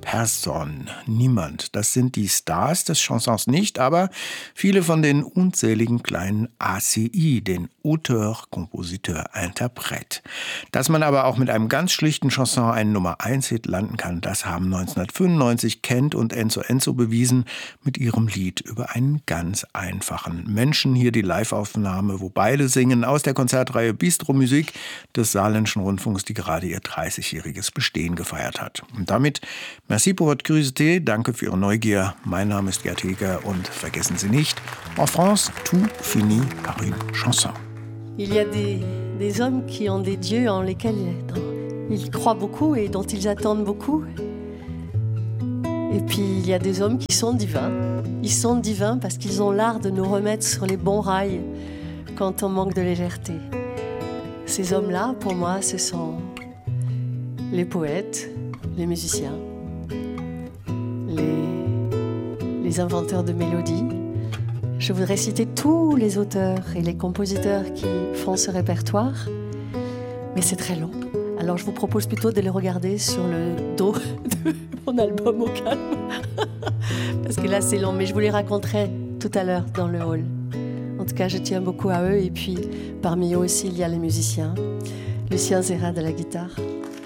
Person, niemand. Das sind die Stars des Chansons nicht, aber viele von den unzähligen kleinen ACI, den Auteur, Kompositeur, Interprète. Dass man aber auch mit einem ganz schlichten Chanson einen Nummer-1-Hit landen kann, das haben 1995 Kent und Enzo Enzo bewiesen mit ihrem Lied über einen ganz einfachen Menschen. Hier die Live-Aufnahme, wo beide singen aus der Konzertreihe Bistro Musik des Saarländischen Rundfunks, die gerade ihr 30-jähriges Bestehen gefeiert hat. Und damit merci pour votre curiosité, danke für Ihre Neugier. Mein Name ist Gerd Heger und vergessen Sie nicht, en France, tout finit par une chanson. Il y a des hommes qui ont des dieux en lesquels ils croient beaucoup et dont ils attendent beaucoup. Et puis il y a des hommes qui sont divins. Ils sont divins parce qu'ils ont l'art de nous remettre sur les bons rails quand on manque de légèreté. Ces hommes-là, pour moi, ce sont les poètes, les musiciens, les inventeurs de mélodies. Je voudrais citer tous les auteurs et les compositeurs qui font ce répertoire, mais c'est très long. Alors je vous propose plutôt de les regarder sur le dos de mon album au calme, parce que là c'est long, mais je vous les raconterai tout à l'heure dans le hall. En tout cas, je tiens beaucoup à eux, et puis parmi eux aussi, il y a les musiciens. Lucien Zerad à la guitare.